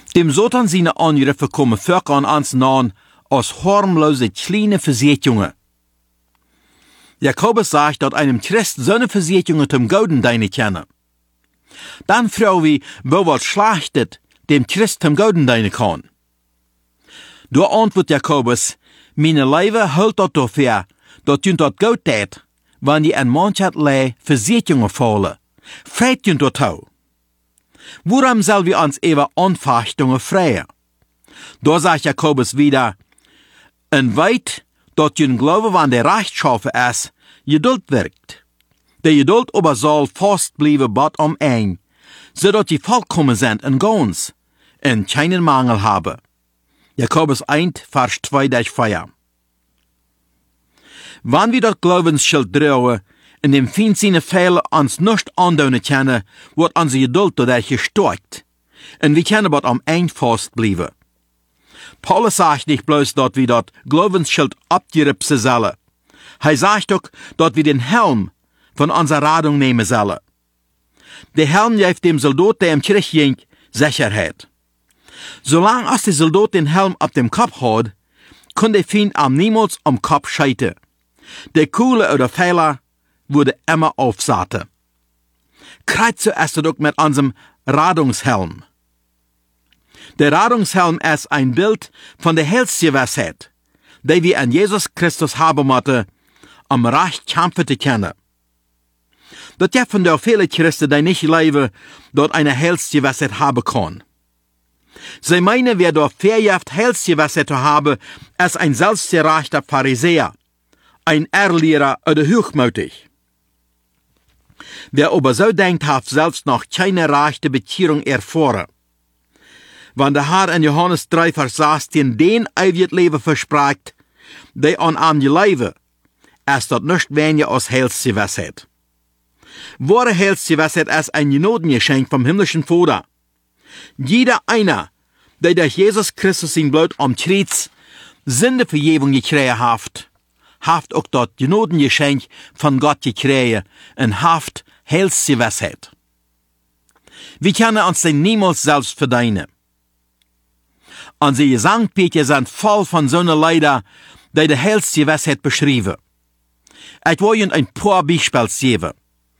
Dem Satan seine Angriffe kommen Völker an uns nahen als harmlose kleine Versicherungen. Jakobus sagt, dass einem Christ so eine Versicherung zum Gouden deine kennen. Dann frau wie, wo was schlachtet, dem Christ zum Gouden deine kann. Da antwortet Jakobus, meine Leibe hält dort dafür, dass jünt dort Gold tät, wenn die an manchat lei Versicherungen fallen. Freit jünt dort hau. Worum soll wir uns eben Anfechtungen freien? Da sagt Jakobus wieder, en weit, dat jün Glaube, wann der Rechtschaffen ist, Geduld wirkt. Der Geduld aber soll fast bleiben bot am ein, zodat die vollkommen sind en ganz, en keinen Mangel haben. Jakobus 1, Vers 2-4. Wann wir das Glaubensschild drauen, in dem Feindsinn Fehler uns nicht andaunen können, wird unsere Geduld dadurch gestärkt. Und wir können bot am ein fast bleiben. Paulus sagt nicht bloß, dass wir das Glaubensschild abgeripsen sollen. Er sagt auch, dass wir den Helm von unserer Radung nehmen sollen. Der Helm gibt dem Soldat, der im Krieg ging, Sicherheit. Solange als der Soldat den Helm auf dem Kopf hat, kann der Feind am niemals am Kopf scheitern. Der Kuhle oder Pfeiler wurde immer aufsaten. Kreuze ist es auch mit unserem Radungshelm. Der Radungshelm ist ein Bild von der Heilsgewissheit, die wir an Jesus Christus haben müssen, um Recht kämpfen zu können. Das dürfen doch viele Christen, die nicht leben, dort eine Heilsgewissheit haben können. Sie meinen, wer dort verjährt Heilsgewissheit zu haben, ist ein selbstgerechter Pharisäer, ein Ehrlehrer oder hochmütig. Wer aber so denkt, hat selbst noch keine rechte Bekehrung erfahren. Wenn der Herr in Johannes 3, Vers 16 den ewiges Leben verspricht, der an einem leben, ist das nicht weniger als Heilsgewissheit. Wahre Heilsgewissheit ist ein Gnadengeschenk vom himmlischen Vater. Jeder einer, der durch Jesus Christus sein Blut am Kreuz Sündevergebung gekriegt hat auch das Gnadengeschenk von Gott gekriegt und hat Heilsgewissheit. Wir können uns den niemals selbst verdienen. Unsere Gesangbeete sind voll von so einer Leider, die Heilsgewissheit beschreiben. Ich will Ihnen ein paar Beispiele geben.